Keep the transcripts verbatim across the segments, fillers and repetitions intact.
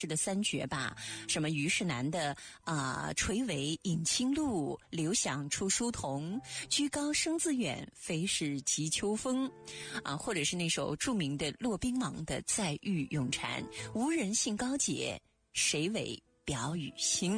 的三绝吧，什么虞世南的啊、呃，垂尾引清露，流响出书童，居高声自远，非是急秋风啊，或者是那首著名的骆宾王的在狱咏蝉，无人信高洁，谁为表与心。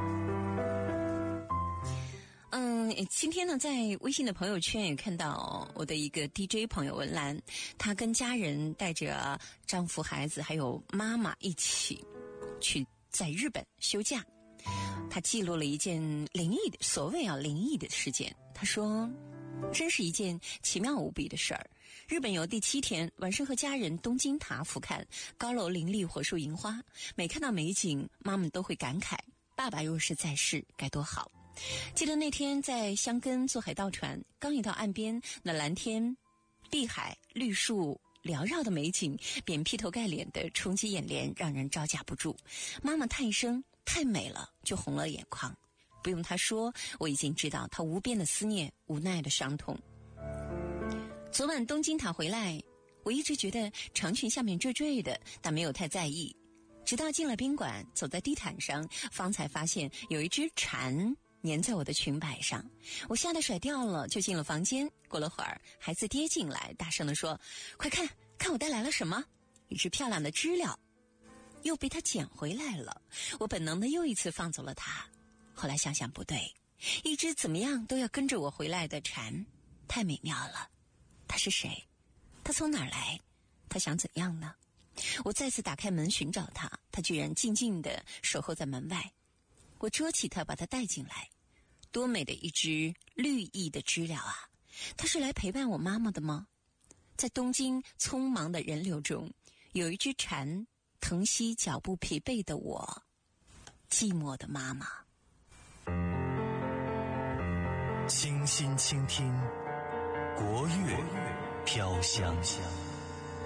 嗯，今天呢，在微信的朋友圈也看到我的一个 D J 朋友文兰，她跟家人带着丈夫、孩子还有妈妈一起去在日本休假。她记录了一件灵异的，所谓啊灵异的事件。她说，真是一件奇妙无比的事儿。日本游第七天，晚上和家人东京塔俯瞰高楼林立、火树银花，每看到美景，妈妈都会感慨：爸爸若是在世，该多好。记得那天在箱根坐海盗船，刚一到岸边，那蓝天、碧海、绿树缭绕的美景便劈头盖脸地冲击眼帘，让人招架不住。妈妈叹一声太美了，就红了眼眶。不用她说，我已经知道她无边的思念，无奈的伤痛。昨晚东京塔回来，我一直觉得长裙下面坠坠的，但没有太在意，直到进了宾馆，走在地毯上，方才发现有一只蝉粘在我的裙摆上，我吓得甩掉了，就进了房间。过了会儿，孩子跌进来，大声地说：“快看，看我带来了什么？一只漂亮的知了。”又被他捡回来了。我本能的又一次放走了它。后来想想不对，一只怎么样都要跟着我回来的蝉，太美妙了。他是谁？他从哪儿来？他想怎样呢？我再次打开门寻找他，他居然静静地守候在门外。我捉起它，把它带进来。多美的一只绿意的知了啊！它是来陪伴我妈妈的吗？在东京匆忙的人流中，有一只蝉疼惜脚步疲惫的我，寂寞的妈妈。 清新倾听，国乐飘香。